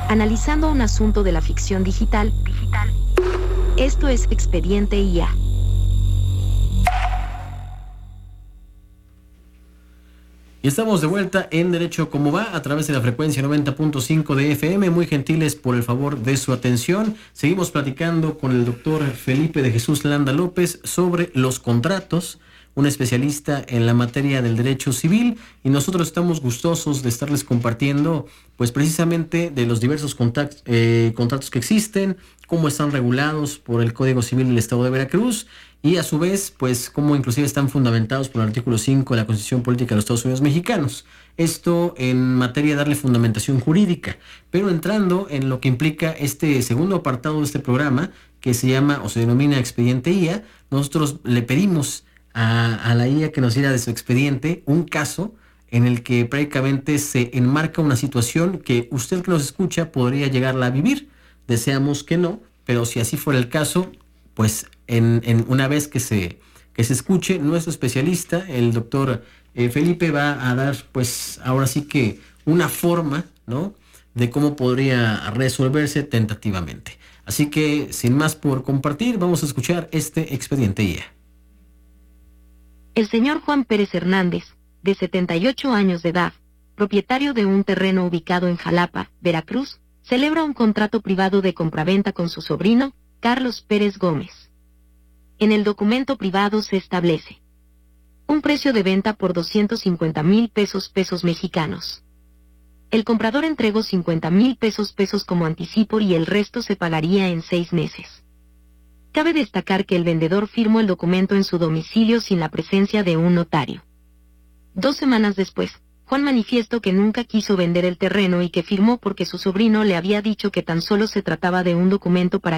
Analizando un asunto de la ficción digital. Esto es Expediente IA. Y estamos de vuelta en Derecho Como Va a través de la frecuencia 90.5 de FM. Muy gentiles por el favor de su atención. Seguimos platicando con el doctor Felipe de Jesús Landa López sobre los contratos, un especialista en la materia del derecho civil, y nosotros estamos gustosos de estarles compartiendo pues precisamente de los diversos contratos que existen, cómo están regulados por el Código Civil del Estado de Veracruz y a su vez pues cómo inclusive están fundamentados por el artículo 5 de la Constitución Política de los Estados Unidos Mexicanos. Esto en materia de darle fundamentación jurídica, pero entrando en lo que implica este segundo apartado de este programa que se llama o se denomina Expediente IA, nosotros le pedimos a la IA que nos diera de su expediente un caso en el que prácticamente se enmarca una situación que usted que nos escucha podría llegarla a vivir. Deseamos que no, pero si así fuera el caso, pues en una vez que se escuche, nuestro especialista, el doctor Felipe, va a dar pues ahora sí que una forma, ¿no?, de cómo podría resolverse tentativamente. Así que sin más por compartir, vamos a escuchar este expediente IA. El señor Juan Pérez Hernández, de 78 años de edad, propietario de un terreno ubicado en Jalapa, Veracruz, celebra un contrato privado de compraventa con su sobrino, Carlos Pérez Gómez. En el documento privado se establece un precio de venta por 250,000 pesos mexicanos. El comprador entregó 50,000 pesos como anticipo y el resto se pagaría en 6 meses. Cabe destacar que el vendedor firmó el documento en su domicilio sin la presencia de un notario. 2 semanas después, Juan manifestó que nunca quiso vender el terreno y que firmó porque su sobrino le había dicho que tan solo se trataba de un documento para